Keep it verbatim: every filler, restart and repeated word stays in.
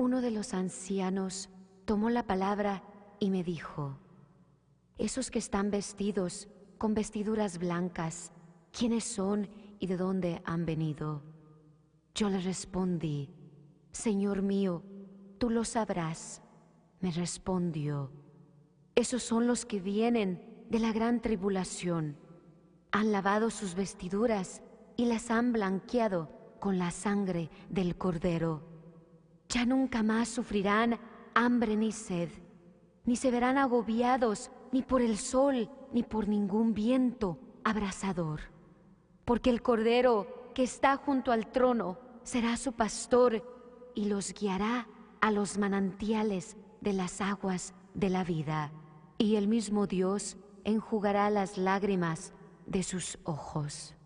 Uno de los ancianos tomó la palabra y me dijo: esos que están vestidos con vestiduras blancas, ¿quiénes son y de dónde han venido? Yo le respondí: Señor mío, tú lo sabrás. Me respondió: esos son los que vienen de la gran tribulación. Han lavado sus vestiduras y las han blanqueado con la sangre del Cordero. Ya nunca más sufrirán hambre ni sed, ni se verán agobiados ni por el sol ni por ningún viento abrasador. Porque el Cordero que está junto al trono será su pastor y los guiará a los manantiales de las aguas de la vida. Y el mismo Dios enjugará las lágrimas de sus ojos.